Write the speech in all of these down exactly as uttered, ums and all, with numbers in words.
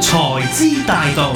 財資大道，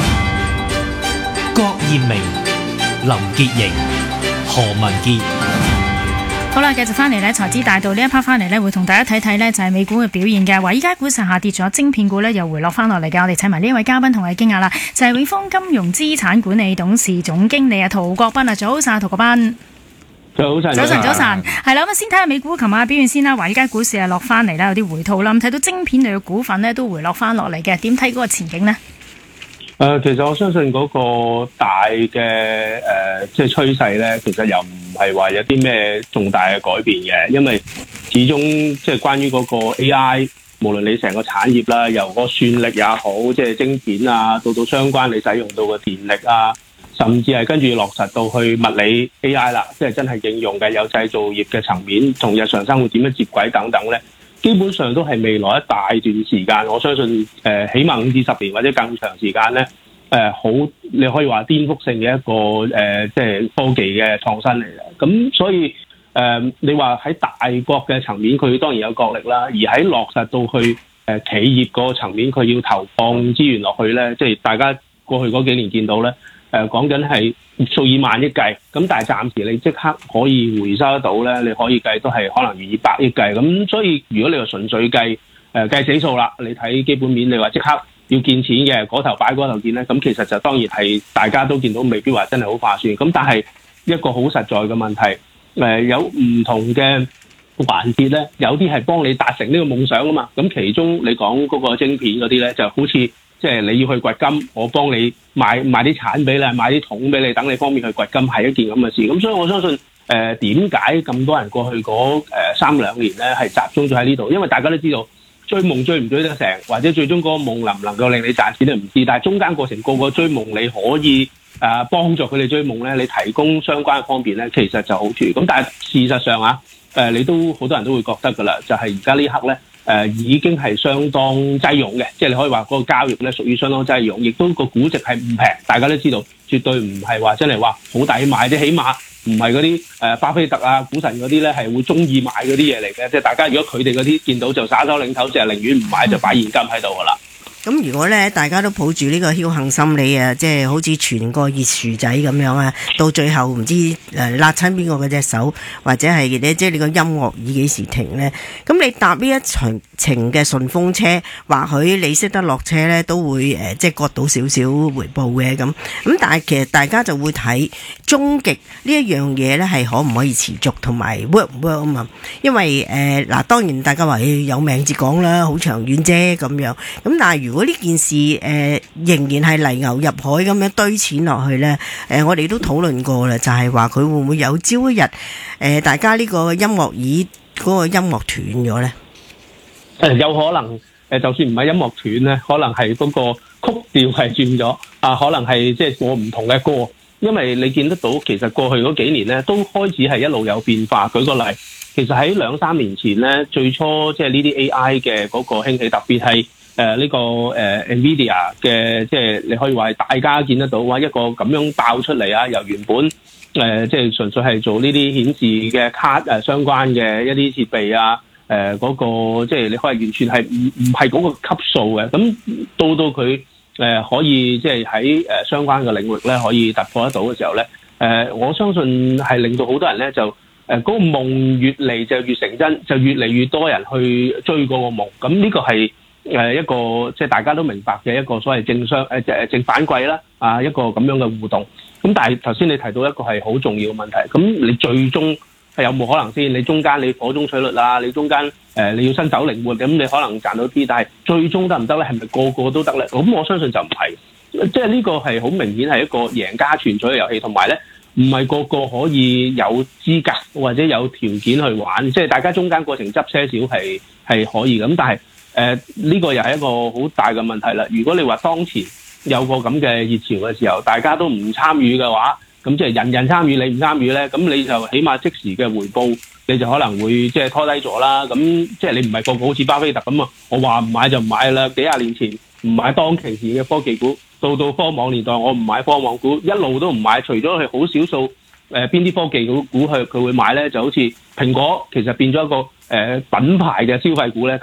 郭艷明、林潔瑩、何文傑。 好啦，繼續翻嚟咧，財資大道呢一 part 翻嚟咧，會同大家睇睇呢就係美股嘅表現嘅。話依家股市下跌咗，晶片股呢又回落翻落嚟嘅。我哋請埋呢一位嘉賓同我哋傾下啦，就係永豐金融資產管理董事總經理啊陶國彬啊，早晨啊陶國彬。 早晨， 早晨，早晨，係啦，咁啊，先睇下美股琴晚表現先啦。華爾街股市啊落翻嚟啦，有啲回吐啦。咁睇到晶片類嘅股份呢都回落翻落嚟嘅，點睇嗰個前景呢？ 誒、呃，其實我相信嗰個大嘅誒、呃，即係趨勢咧，其實又唔係話有啲咩重大嘅改變嘅，因為始終即係關於嗰個 A I， 無論你成個產業啦，由個算力也好，即係晶片啊，到到相關你使用到嘅電力啊。甚至係跟住落實到去物理 A I 啦，即係真係應用嘅有製造業嘅層面，同日常生活點樣接軌等等咧，基本上都係未來一大段時間，我相信誒、呃，起碼五至十年或者更長時間咧，誒、呃、好你可以話顛覆性嘅一個誒、呃，即係科技嘅創新嚟嘅。咁所以誒、呃，你話喺大國嘅層面，佢當然有角力啦，而喺落實到去誒、呃、企業嗰個層面，佢要投放資源落去咧，即係大家過去嗰幾年見到咧。誒講緊係數以萬億計，咁但係暫時你即刻可以回收得到咧，你可以計都係可能以百億計，咁所以如果你話純粹計誒、呃、計死數啦，你睇基本面，你話即刻要見錢嘅嗰頭擺嗰頭見咧，咁其實就當然係大家都見到未必話真係好划算，咁但係一個好實在嘅問題，誒、呃、有唔同嘅環節咧，有啲係幫你達成呢個夢想啊嘛，咁其中你講嗰個晶片嗰啲咧，就好似即係你要去掘金，我幫你買買啲鏟俾你，買啲桶俾你，等你方便去掘金，係一件咁嘅事。咁所以我相信誒點解咁多人過去嗰誒、呃、三兩年咧係集中咗喺呢度？因為大家都知道追夢追唔追得成，或者最終嗰個夢能唔能夠令你賺錢都唔知。但係中間過程個個追夢，你可以誒、呃、幫助佢哋追夢咧，你提供相關嘅方便咧，其實就好處。咁但係事實上啊，誒、呃、你都好多人都會覺得㗎啦，就係而家呢刻咧。誒、呃、已經係相當擠擁嘅，即係你可以話嗰個交易咧屬於相當擠擁，亦都個估值係唔平，大家都知道，絕對唔係話真係話好抵買，即起碼唔係嗰啲誒巴菲特啊、股神嗰啲咧係會中意買嗰啲嘢嚟嘅，即係大家如果佢哋嗰啲見到就耍手擰頭，就係寧願唔買就擺現金喺度㗎啦。 咁如果咧大家都抱住呢個僥倖心理啊，即係好似傳個熱薯仔咁樣啊，到最後唔知誒辣親邊個嗰隻手，或者係咧即係你個音樂椅幾時停咧？咁你搭呢一場程嘅順風車，或許你識得落車咧，都會誒即係割到少少回報嘅咁。咁但係其實大家就會睇終極呢一樣嘢咧，係可唔可以持續同埋 work 唔 work 啊嘛？因為誒嗱、呃，當然大家話誒有命至講啦，好長遠啫咁樣。咁但係如果呢件事誒、呃、仍然係泥牛入海咁樣堆錢落去咧，誒、呃、我哋都討論過啦，就係話佢會唔會有朝一日誒、呃、大家呢個音樂椅嗰個音樂斷咗咧？ 誒有可能誒，就算唔係音樂斷咧，可能係嗰個曲調係轉咗啊，可能係即係播唔同嘅歌，因為你見得到其實過去嗰幾年咧都開始係一路有變化。舉個例，其實喺兩三年前咧，最初即係呢啲 A I 嘅嗰個興起，特別係誒呢個誒、呃、Nvidia 嘅，即係你可以話係大家見得到話一個咁樣爆出嚟啊，由原本誒、呃、即係純粹係做呢啲顯示嘅卡誒、呃、相關嘅一啲設備啊，誒、呃、嗰、那個即係你可以完全係唔唔係嗰個級數嘅，咁到到佢誒、呃、可以即係喺誒相關嘅領域咧可以突破得到嘅時候咧，誒、呃、我相信係令到好多人咧就誒嗰、呃那個夢越嚟就越成真，就越嚟越多人去追嗰個夢，咁呢個係。誒一個即係大家都明白嘅一個所謂正相誒誒正反饋啦，啊一個咁樣嘅互動。咁但係頭先你提到一個係好重要嘅問題，咁你最終係有冇可能先？你中間你火中取栗啦，你中間誒、呃、你要身手靈活，咁你可能賺到啲，但係最終得唔得咧？係咪個個都得咧？咁我相信就唔係，即係呢個係好明顯係一個贏家全取嘅遊戲，同埋咧唔係個個可以有資格或者有條件去玩，即係大家中間過程執些少係係可以咁，但係。誒、呃、呢、這個又係一個好大嘅問題啦。如果你話當前有個咁嘅熱潮嘅時候，大家都唔參與嘅話，咁即係人人參與，你唔參與咧，咁你就起碼即時嘅回報，你就可能會即係拖低咗啦。咁即係你唔係個個好似巴菲特咁啊，我話唔買就唔買啦。幾廿年前唔買當其時嘅科技股，到到科網年代我唔買科網股，一路都唔買，除咗係好少數誒邊啲科技股股佢佢會買咧，就好似蘋果其實變咗一個誒、呃、品牌嘅消費股咧。